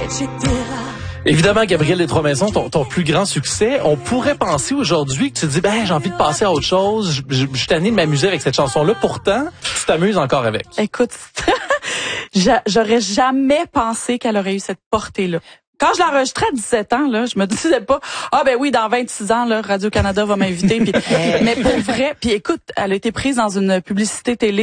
etc. Évidemment, Gabriel des Trois-Maisons, ton plus grand succès, on pourrait penser aujourd'hui que tu te dis, j'ai envie de passer à autre chose, je suis tanné de m'amuser avec cette chanson-là. Pourtant, tu t'amuses encore avec. Écoute, j'aurais jamais pensé qu'elle aurait eu cette portée-là. Quand je l'enregistrais à 17 ans, là, je me disais pas, dans 26 ans, là, Radio-Canada va m'inviter. Mais pour vrai, puis écoute, elle a été prise dans une publicité télé